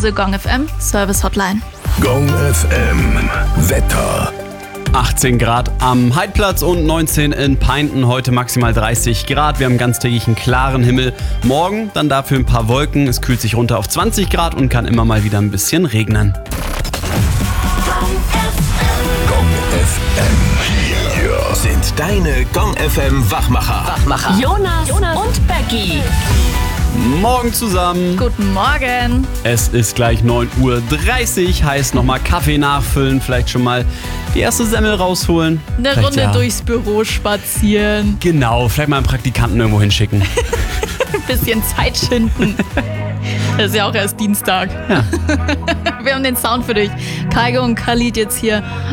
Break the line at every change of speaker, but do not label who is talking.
unsere Gong FM Service Hotline.
Gong FM Wetter.
18 Grad am Heidplatz und 19 in Peinten, heute maximal 30 Grad. Wir haben ganztägig einen klaren Himmel. Morgen dann dafür ein paar Wolken. Es kühlt sich runter auf 20 Grad und kann immer mal wieder ein bisschen regnen.
Gong FM. Hier sind deine Gong FM Wachmacher.
Jonas und Becky.
Morgen zusammen.
Guten Morgen.
Es ist gleich 9:30 Uhr, heißt nochmal Kaffee nachfüllen, vielleicht schon mal die erste Semmel rausholen.
Eine
Vielleicht
Runde durchs Büro spazieren.
Genau, vielleicht mal einen Praktikanten irgendwo hinschicken.
Ein bisschen Zeit schinden. Das ist ja auch erst Dienstag.
Ja.
Wir haben den Sound für dich. Kaigo und Khalid jetzt hier